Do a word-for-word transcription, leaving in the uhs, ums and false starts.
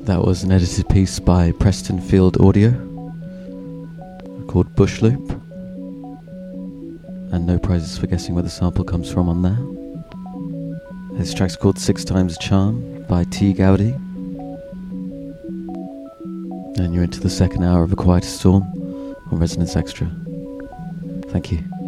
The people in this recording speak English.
That was an edited piece by Preston Field Audio called Bush Loop, and no prizes for guessing where the sample comes from on there. This track's called Six Times Charm by T. Gowdy, and you're into the second hour of A Quiet Storm on Resonance Extra. Thank you.